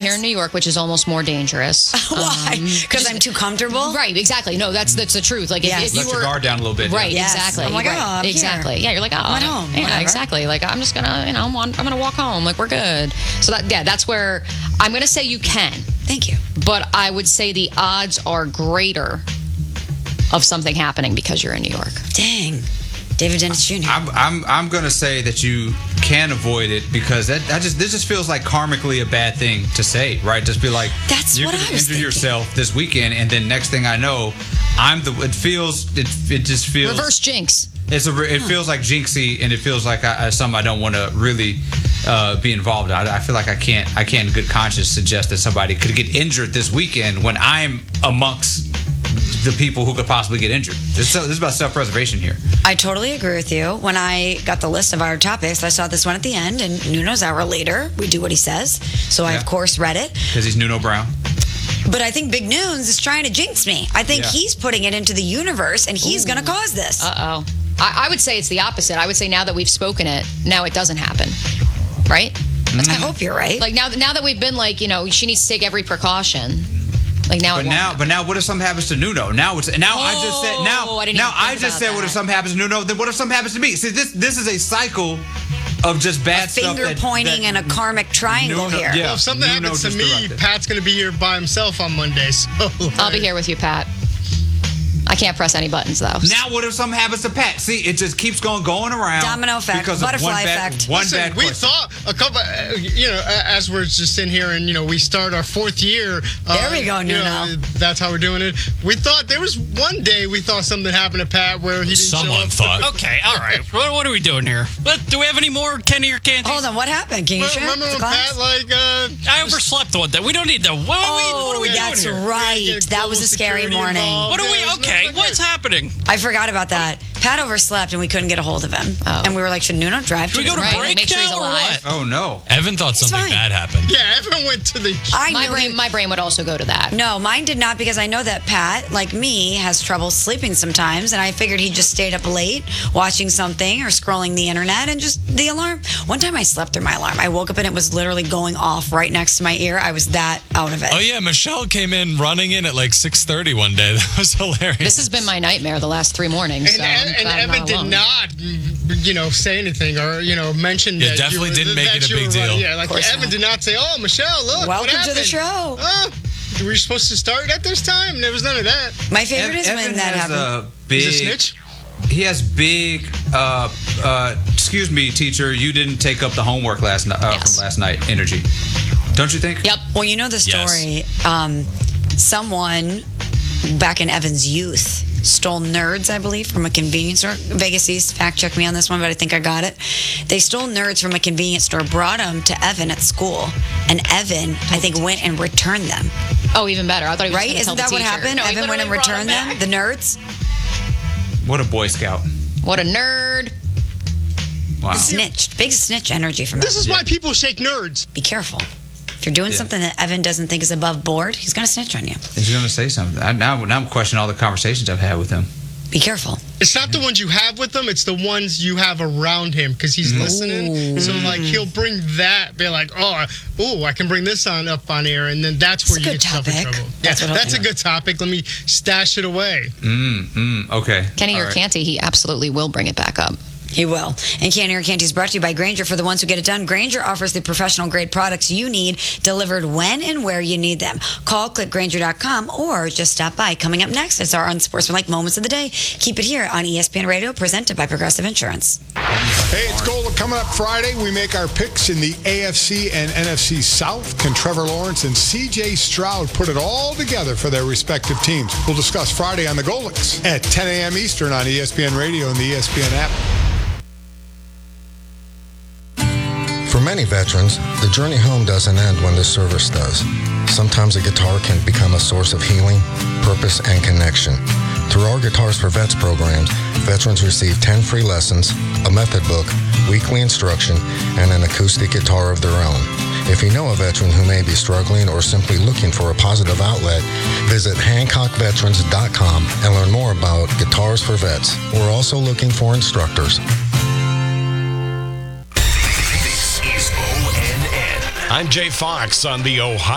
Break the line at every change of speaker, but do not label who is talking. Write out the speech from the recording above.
here in New York, which is almost more dangerous.
Why? Because I'm too comfortable?
Right, exactly. No, that's the truth. Like, if you
Let
were...
your guard down a little bit.
Right,
Yes.
exactly.
I'm like,
right.
I'm
exactly.
here.
Yeah, you're like,
I'm at home.
Yeah,
Whatever.
exactly. Like, I'm just gonna, I'm gonna walk home. Like, we're good. So that's where I'm gonna say you can.
Thank you.
But I would say the odds are greater of something happening because you're in New York.
Dang. David Dennis Jr.
I'm gonna say that you can avoid it because this just feels like karmically a bad thing to say, right? Just be like,
That's
you're
what
gonna
I was
injure
thinking.
yourself this weekend, and then next thing I know, it just feels
Reverse jinx.
It feels like jinxy, and it feels like something I don't want to really be involved in. I feel like I can't in good conscience suggest that somebody could get injured this weekend when I'm amongst the people who could possibly get injured. This is about self-preservation here.
I totally agree with you. When I got the list of our topics, I saw this one at the end, and Nuno's our leader. We do what he says. So I, of course, read it.
Because he's Nuno Brown.
But I think Big Nunes is trying to jinx me. I think he's putting it into the universe, and he's going to cause this.
Uh-oh. I would say it's the opposite. I would say now that we've spoken it, now it doesn't happen. Right?
I hope you're right.
Like, now that we've been like, she needs to take every precaution. Like now,
but now, what if something happens to Nuno? I just said what if something happens to Nuno? Then what if something happens to me? See, this is a cycle of just bad stuff.
Finger pointing and a karmic triangle here.
Well, if something happens to me, Pat's going to be here by himself on Monday. So
I'll be here with you, Pat. I can't press any buttons though.
Now what if something happens to Pat? See, it just keeps going around.
Domino effect,
because
butterfly
of
effect.
Listen, we thought a couple, as we're just in here and, we start our fourth year.
There we go, Nuno.
That's how we're doing it. We thought there was one day we thought something happened to Pat where he didn't show
Someone
up.
thought. Okay, all right. What are we doing here? Do we have any more Kenny or Candy?
Hold on, what happened? Can you share?
Remember when Pat,
I overslept one day. We don't need to. What are we doing
that's
here?
right. That was a scary morning.
What are we? Okay, what's happening?
I forgot about that. Pat overslept and we couldn't get a hold of him. And we were like, should Nuno drive
Should we
to
go
his
to
right?
break
Make sure he's
now or
alive.
what?
Oh no.
Evan thought something
fine.
bad happened.
Yeah, everyone went to the...
My brain would also go to that.
No, mine did not because I know that Pat, like me, has trouble sleeping sometimes, and I figured he just stayed up late watching something or scrolling the internet and just the alarm. One time I slept through my alarm. I woke up and it was literally going off right next to my ear. I was that out of it.
Oh yeah, Michelle came in running in at like 6:30 one day. That was hilarious.
This has been my nightmare the last 3 mornings.
And Evan did not, say anything or, mention that.
Definitely didn't make it a big deal.
Yeah, like Evan did not say, oh, Michelle, look,
Welcome
what happened?
to the show.
Oh, were we supposed to start at this time? There was none of that.
My favorite is
Evan
when that
has
happened.
He's a snitch?
He has big. Excuse me, teacher. You didn't take up the homework last night from last night. Energy, don't you think?
Yep.
Well, you know the story. Someone back in Evan's youth stole Nerds, I believe, from a convenience store. Vegas East, fact check me on this one, but I think I got it. They stole Nerds from a convenience store, brought them to Evan at school, and Evan, I think, went and returned them.
Oh, even better. I thought he was
Right?
gonna
Isn't
tell
that
the
what
teacher.
happened?
No, he
Evan went and
literally brought
returned
them
them,
back.
the Nerds.
What a Boy Scout.
What a nerd.
Wow.
Snitched. Big snitch energy from
This
Evan.
is why people shake nerds.
Be careful. If you're doing something that Evan doesn't think is above board, he's going to snitch on you.
He's going to say something. Now I'm questioning all the conversations I've had with him.
Be careful.
It's not the ones you have with him, it's the ones you have around him because he's listening. So, he'll bring that, be like, I can bring this up on air, and then that's where you get yourself in trouble. That's a good topic. Let me stash it away.
Okay.
Kenny
All
or
right.
Canty, he absolutely will bring it back up.
He will. And Candy or Canty is brought to you by Grainger. For the ones who get it done, Grainger offers the professional grade products you need delivered when and where you need them. Call, click Grainger.com, or just stop by. Coming up next, it's our unsportsmanlike moments of the day. Keep it here on ESPN Radio, presented by Progressive Insurance.
Hey, it's Gola. Coming up Friday, we make our picks in the AFC and NFC South. Can Trevor Lawrence and C.J. Stroud put it all together for their respective teams? We'll discuss Friday on the Golics at 10 a.m. Eastern on ESPN Radio and the ESPN app.
For many veterans, the journey home doesn't end when the service does. Sometimes a guitar can become a source of healing, purpose, and connection. Through our Guitars for Vets programs, veterans receive 10 free lessons, a method book, weekly instruction, and an acoustic guitar of their own. If you know a veteran who may be struggling or simply looking for a positive outlet, visit HancockVeterans.com and learn more about Guitars for Vets. We're also looking for instructors.
This is ONN.
I'm Jay Fox on the Ohio